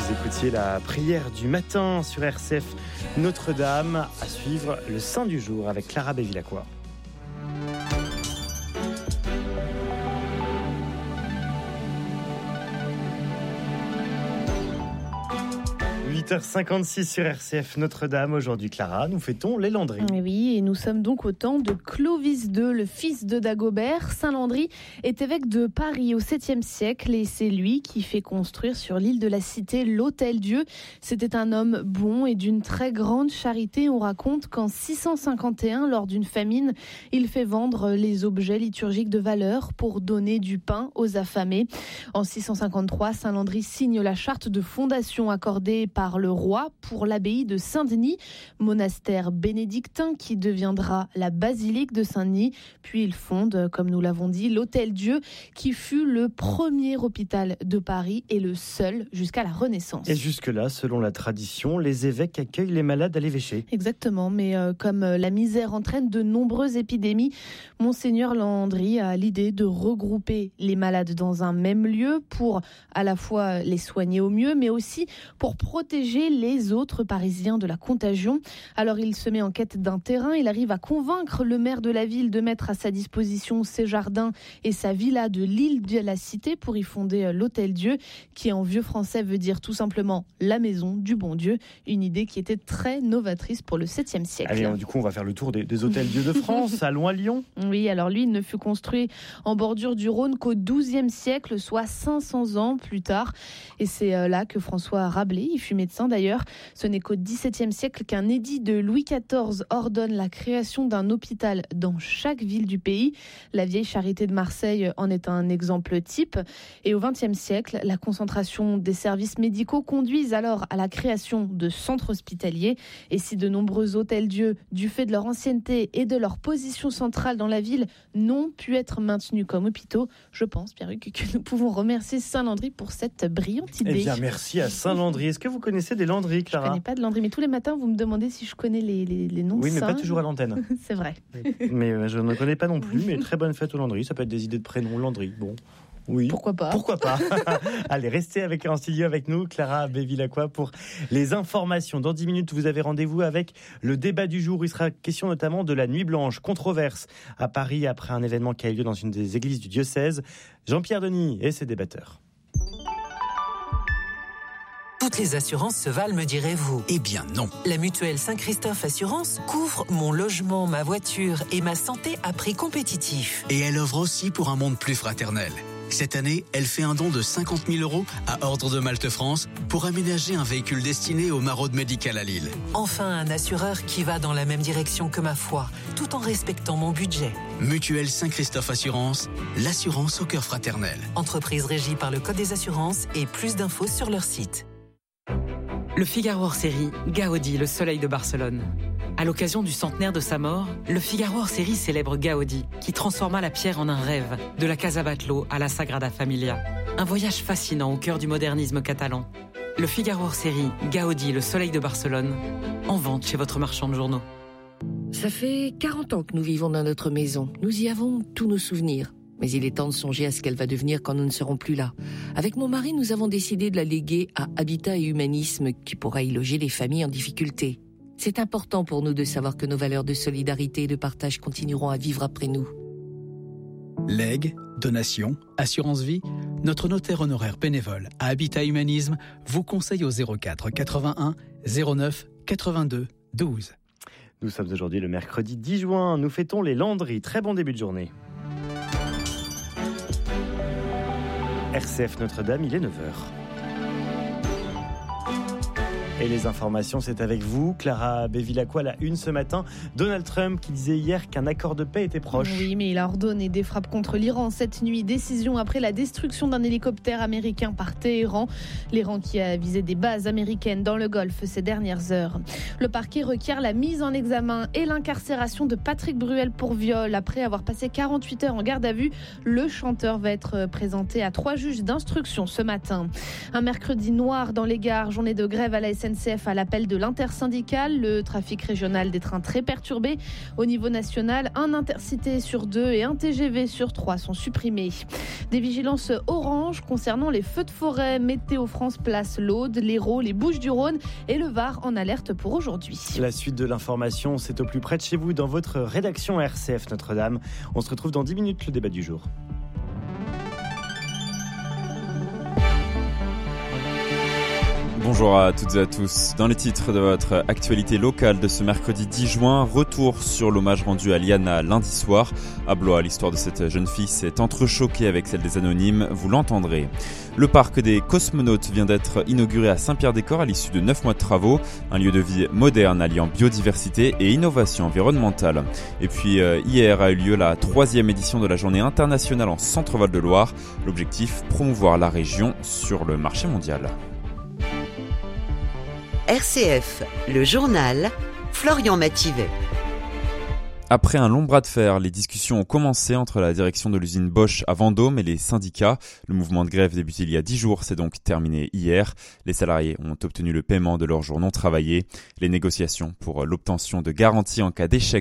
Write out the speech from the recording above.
Vous écoutiez la prière du matin sur RCF Notre-Dame. À suivre le Saint du jour avec Clara Bévilacqua. 8h56 sur RCF Notre-Dame. Aujourd'hui, Clara, nous fêtons les Landry. Oui, et nous sommes donc au temps de Clovis II, le fils de Dagobert. Saint Landry est évêque de Paris au 7e siècle et c'est lui qui fait construire sur l'île de la Cité l'Hôtel-Dieu. C'était un homme bon et d'une très grande charité. On raconte qu'en 651, lors d'une famine, il fait vendre les objets liturgiques de valeur pour donner du pain aux affamés. En 653, Saint Landry signe la charte de fondation accordée par le roi pour l'abbaye de Saint-Denis, monastère bénédictin qui deviendra la basilique de Saint-Denis. Puis il fonde, comme nous l'avons dit, l'Hôtel-Dieu qui fut le premier hôpital de Paris et le seul jusqu'à la Renaissance. Et jusque-là, selon la tradition, les évêques accueillent les malades à l'évêché. Exactement, mais comme la misère entraîne de nombreuses épidémies, Monseigneur Landry a l'idée de regrouper les malades dans un même lieu pour à la fois les soigner au mieux, mais aussi pour protéger les autres Parisiens de la contagion. Alors il se met en quête d'un terrain, il arrive à convaincre le maire de la ville de mettre à sa disposition ses jardins et sa villa de l'île de la Cité pour y fonder l'Hôtel-Dieu, qui en vieux français veut dire tout simplement la maison du bon Dieu. Une idée qui était très novatrice pour le 7e siècle. Allez, du coup, on va faire le tour des Hôtels-Dieu de France. Allons à Lyon. Oui, alors lui, il ne fut construit en bordure du Rhône qu'au XIIe siècle, soit 500 ans plus tard. Et c'est là que François Rabelais, il fut médecin d'ailleurs. Ce n'est qu'au XVIIe siècle qu'un édit de Louis XIV ordonne la création d'un hôpital dans chaque ville du pays. La vieille charité de Marseille en est un exemple type. Et au XXe siècle, la concentration des services médicaux conduisent alors à la création de centres hospitaliers. Et si de nombreux hôtels-dieux, du fait de leur ancienneté et de leur position centrale dans la ville, n'ont pu être maintenus comme hôpitaux, je pense, Pierre-Hugues, que nous pouvons remercier Saint-Landry pour cette brillante idée. Eh bien, merci à Saint-Landry. Est-ce que vous connaissez des Landry, Clara ? Je ne connais pas de Landry, mais tous les matins, vous me demandez si je connais les noms de Oui, mais saints. pas toujours à l'antenne. C'est vrai. Mais je ne connais pas non plus, mais très bonne fête au Landry. Ça peut être des idées de prénoms, Landry. Bon, oui. Pourquoi pas ? Pourquoi pas ? Allez, restez en studio avec nous, Clara Bévilacqua, pour les informations. Dans 10 minutes, vous avez rendez-vous avec le débat du jour. Il sera question notamment de la Nuit Blanche, controverse à Paris après un événement qui a eu lieu dans une des églises du diocèse. Jean-Pierre Denis et ses débatteurs. Toutes les assurances se valent, me direz-vous. Eh bien non. La mutuelle Saint-Christophe Assurance couvre mon logement, ma voiture et ma santé à prix compétitif. Et elle offre aussi pour un monde plus fraternel. Cette année, elle fait un don de 50 000 € à Ordre de Malte France pour aménager un véhicule destiné aux maraudes médicales à Lille. Enfin, un assureur qui va dans la même direction que ma foi, tout en respectant mon budget. Mutuelle Saint-Christophe Assurance, l'assurance au cœur fraternel. Entreprise régie par le Code des assurances et plus d'infos sur leur site. Le Figaro hors série, Gaudi, le soleil de Barcelone. À l'occasion du centenaire de sa mort, le Figaro hors série célèbre Gaudi, qui transforma la pierre en un rêve, de la Casa Batlló à la Sagrada Familia. Un voyage fascinant au cœur du modernisme catalan. Le Figaro hors série, Gaudi, le soleil de Barcelone, en vente chez votre marchand de journaux. Ça fait 40 ans que nous vivons dans notre maison. Nous y avons tous nos souvenirs. Mais il est temps de songer à ce qu'elle va devenir quand nous ne serons plus là. Avec mon mari, nous avons décidé de la léguer à Habitat et Humanisme, qui pourra y loger les familles en difficulté. C'est important pour nous de savoir que nos valeurs de solidarité et de partage continueront à vivre après nous. Legs, donations, assurance vie, notre notaire honoraire bénévole à Habitat Humanisme vous conseille au 04 81 09 82 12. Nous sommes aujourd'hui le mercredi 10 juin. Nous fêtons les Landry. Très bon début de journée. RCF Notre-Dame, il est 9h. Et les informations, c'est avec vous, Clara Bévilacqua, la une ce matin. Donald Trump qui disait hier qu'un accord de paix était proche. Oui, mais il a ordonné des frappes contre l'Iran cette nuit. Décision après la destruction d'un hélicoptère américain par Téhéran. L'Iran qui a visé des bases américaines dans le Golfe ces dernières heures. Le parquet requiert la mise en examen et l'incarcération de Patrick Bruel pour viol. Après avoir passé 48 heures en garde à vue, le chanteur va être présenté à 3 juges d'instruction ce matin. Un mercredi noir dans les gares, journée de grève à la SNCF. SNCF à l'appel de l'intersyndicale. Le trafic régional des trains très perturbé. Au niveau national, un Intercité sur 2 et un TGV sur 3 sont supprimés. Des vigilances orange concernant les feux de forêt. Météo France place l'Aude, l'Hérault, les Bouches-du-Rhône et le Var en alerte pour aujourd'hui. La suite de l'information, c'est au plus près de chez vous, dans votre rédaction RCF Notre-Dame. On se retrouve dans 10 minutes, le débat du jour. Bonjour à toutes et à tous. Dans les titres de votre actualité locale de ce mercredi 10 juin, retour sur l'hommage rendu à Liana lundi soir. À Blois, l'histoire de cette jeune fille s'est entrechoquée avec celle des anonymes, vous l'entendrez. Le parc des cosmonautes vient d'être inauguré à Saint-Pierre-des-Corps à l'issue de 9 mois de travaux. Un lieu de vie moderne alliant biodiversité et innovation environnementale. Et puis hier a eu lieu la 3e édition de la journée internationale en Centre-Val de Loire. L'objectif, promouvoir la région sur le marché mondial. RCF, le journal, Florian Mathivet. Après un long bras de fer, les discussions ont commencé entre la direction de l'usine Bosch à Vendôme et les syndicats. Le mouvement de grève débuté il y a 10 jours, s'est donc terminé hier. Les salariés ont obtenu le paiement de leurs jours non travaillés. Les négociations pour l'obtention de garanties en cas d'échec